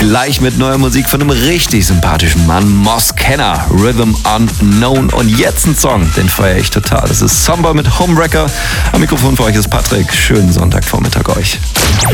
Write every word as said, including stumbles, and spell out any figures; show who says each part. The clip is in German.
Speaker 1: Gleich mit neuer Musik von einem richtig sympathischen Mann, Moss Kenner, Rhythm Unknown. Und jetzt ein Song, den feiere ich total. Das ist Somber mit Homewrecker. Am Mikrofon für euch ist Patrick. Schönen Sonntagvormittag euch.